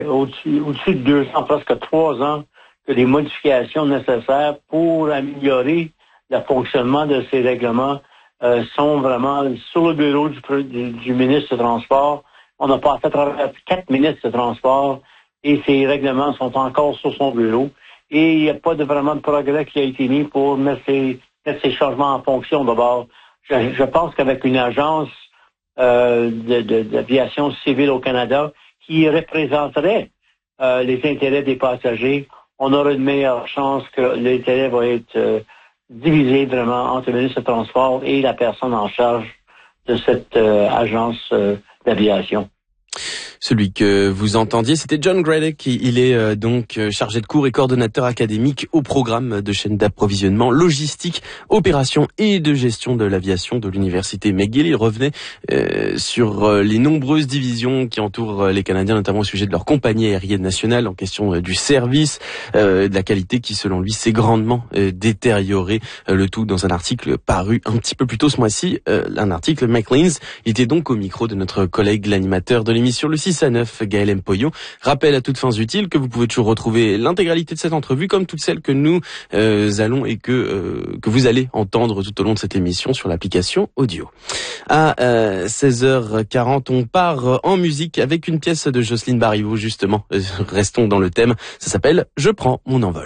au-dessus de 2 ans, presque 3 ans, que les modifications nécessaires pour améliorer le fonctionnement de ces règlements sont vraiment sur le bureau du ministre des Transports. On a passé à travers 4 ministres des Transports et ces règlements sont encore sur son bureau. Et il n'y a pas vraiment de progrès qui a été mis pour mettre ces changements en fonction d'abord. Je pense qu'avec une agence d'aviation civile au Canada qui représenterait les intérêts des passagers, on aura une meilleure chance que l'intérêt va être divisé vraiment entre le ministre des Transports et la personne en charge de cette agence d'aviation. Celui que vous entendiez, c'était John Graddick. Il est donc chargé de cours et coordonnateur académique au programme de chaîne d'approvisionnement, logistique, opération et de gestion de l'aviation de l'université McGill. Il revenait sur les nombreuses divisions qui entourent les Canadiens, notamment au sujet de leur compagnie aérienne nationale, en question du service, de la qualité qui, selon lui, s'est grandement détériorée. Le tout dans un article paru un petit peu plus tôt ce mois-ci, un article Maclean's. Il était donc au micro de notre collègue, l'animateur de l'émission Le 6 à 9, Gaël Mpoyo. Rappel à toutes fins utiles que vous pouvez toujours retrouver l'intégralité de cette entrevue, comme toutes celles que nous allons et que vous allez entendre tout au long de cette émission sur l'application audio. À 16h40, on part en musique avec une pièce de Jocelyne Baribeau, justement. Restons dans le thème. Ça s'appelle « Je prends mon envol ».